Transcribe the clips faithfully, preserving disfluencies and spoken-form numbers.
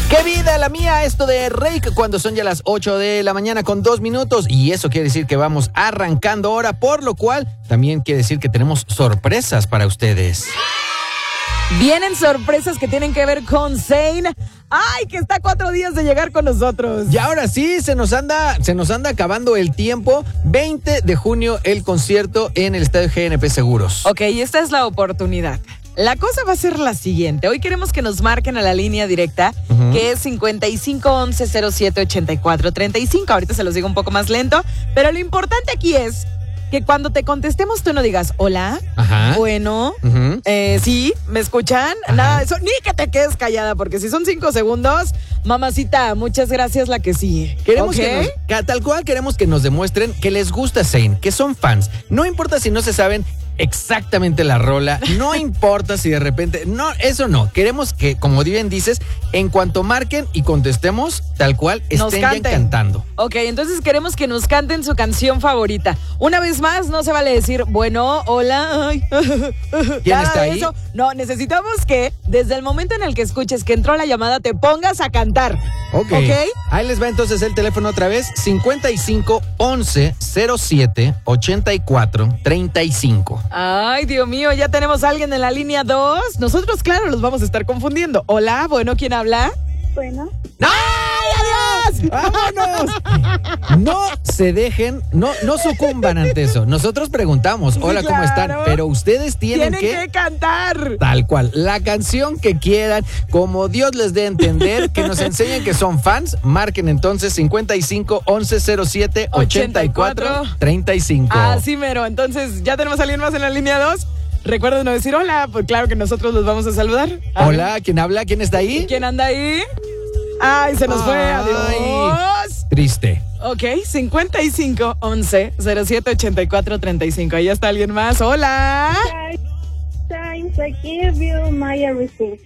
¡Qué vida la mía! Esto de Rake cuando son ya las ocho de la mañana con dos minutos. Y eso quiere decir que vamos arrancando ahora, por lo cual también quiere decir que tenemos sorpresas para ustedes. Vienen sorpresas que tienen que ver con Zayn. ¡Ay, que está a cuatro días de llegar con nosotros! Y ahora sí, se nos anda, se nos anda acabando el tiempo. veinte de junio el concierto en el Estadio G N P Seguros. Ok, esta es la oportunidad. La cosa va a ser la siguiente. Hoy queremos que nos marquen a la línea directa, uh-huh. que es cincuenta y cinco once cero siete ochenta y cuatro treinta y cinco. Ahorita se los digo un poco más lento, pero lo importante aquí es que cuando te contestemos tú no digas, hola, Ajá. bueno, uh-huh. eh, sí, ¿me escuchan? Ajá. Nada de eso, ni que te quedes callada, porque si son cinco segundos, mamacita, muchas gracias la que sí. Queremos ¿Okay? que nos, tal cual queremos que nos demuestren que les gusta Zayn, que son fans. No importa si no se saben exactamente la rola, no importa si de repente, no, eso no, queremos que, como bien dices, en cuanto marquen y contestemos, tal cual, estén ya cantando. Ok, entonces queremos que nos canten su canción favorita. Una vez más, no se vale decir, bueno, hola, ay, ¿quién está ahí? Eso. No, necesitamos que desde el momento en el que escuches que entró la llamada, te pongas a cantar. Ok, okay. Ahí les va entonces el teléfono otra vez, cincuenta y cinco once cero siete ochenta y cuatro treinta y cinco. Ay, Dios mío, ya tenemos a alguien en la línea dos. Nosotros, claro, los vamos a estar confundiendo. Hola, bueno, ¿quién habla? Bueno. ¡Ay, adiós! ¡Vámonos! No se dejen, no, no sucumban ante eso. Nosotros preguntamos, hola, sí, claro. ¿cómo están? Pero ustedes tienen, tienen que... que cantar. Tal cual, la canción que quieran, como Dios les dé a entender, que nos enseñen que son fans. Marquen entonces cincuenta y cinco once cero siete ochenta y cuatro treinta y cinco. Así mero, entonces, ¿ya tenemos a alguien más en la línea dos? Recuerden no decir hola, pues claro que nosotros los vamos a saludar. A hola, ver. ¿Quién habla? ¿Quién está ahí? ¿Quién anda ahí? Ay, se nos Ay. fue, adiós. Triste. Ok, cincuenta y cinco once cero siete ochenta y cuatro treinta y cinco. Ahí está alguien más, hola. Times I give you my everything.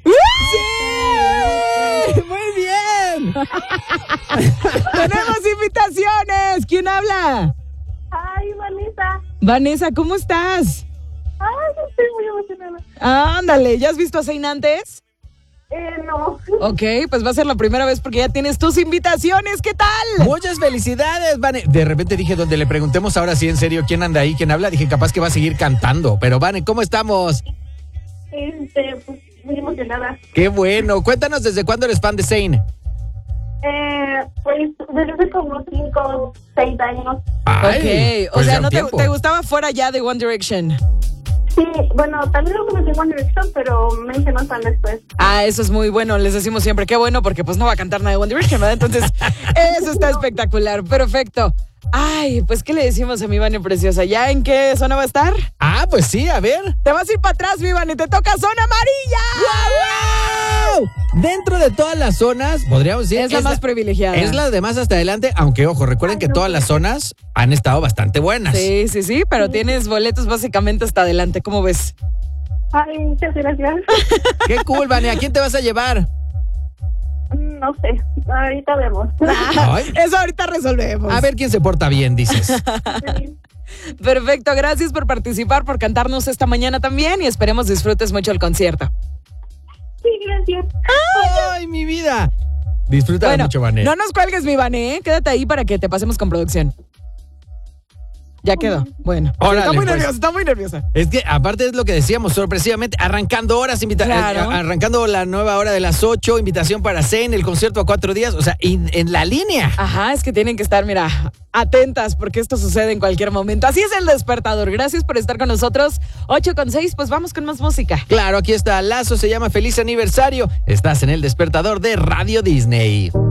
¡Sí! ¡Muy bien! ¡Tenemos invitaciones! ¿Quién habla? Ay, Vanessa. Vanessa, ¿cómo estás? Ay, estoy muy emocionada. Ándale, ¿ya has visto a Zayn antes? Eh, no. Ok, pues va a ser la primera vez porque ya tienes tus invitaciones. ¿Qué tal? Muchas felicidades, Vane. De repente dije, donde le preguntemos ahora sí en serio quién anda ahí, quién habla, dije, capaz que va a seguir cantando. Pero, Vane, ¿cómo estamos? Este, pues, muy emocionada. Qué bueno. Cuéntanos, ¿desde cuándo eres fan de Zayn? Eh, pues, desde hace como cinco, seis años. Ay, ok, o sea, ¿no te, te gustaba fuera ya de One Direction? Sí, bueno, también lo comencé en One Direction, pero me hice más fan después. Ah, eso es muy bueno, les decimos siempre, qué bueno, porque pues no va a cantar nada de One Direction, ¿verdad? Entonces, eso está espectacular, perfecto. Ay, pues, ¿qué le decimos a mi Vane preciosa? ¿Ya en qué zona va a estar? Ah, pues sí, a ver. Te vas a ir para atrás, mi Vane, te toca zona amarilla. ¡Wow! Dentro de todas las zonas, podríamos decir... Es la es más la, privilegiada. Es la de más hasta adelante, aunque, ojo, recuerden Ay, que no. todas las zonas han estado bastante buenas. Sí, sí, sí, pero sí. tienes boletos básicamente hasta adelante, ¿cómo ves? Ay, muchas gracias. Qué cool, Vane, ¿a quién te vas a llevar? No sé, ahorita vemos. Ay. Eso ahorita resolvemos. A ver quién se porta bien, dices. Sí. Perfecto, gracias por participar, por cantarnos esta mañana también y esperemos disfrutes mucho el concierto. Sí, gracias. Ay, Ay mi vida. Disfruta bueno, mucho, Vane. No nos cuelgues, mi Vane, ¿eh? Quédate ahí para que te pasemos con producción. Ya quedó. Bueno. Órale, está muy pues. nerviosa, está muy nerviosa. Es que aparte es lo que decíamos, sorpresivamente, arrancando horas, invita claro. arrancando la nueva hora de las ocho, invitación para Zayn, el concierto a cuatro días, o sea, in, en la línea. Ajá, es que tienen que estar, mira, atentas, porque esto sucede en cualquier momento. Así es el despertador. Gracias por estar con nosotros. ocho con seis, pues vamos con más música. Claro, aquí está Lazo, se llama Feliz Aniversario. Estás en el despertador de Radio Disney.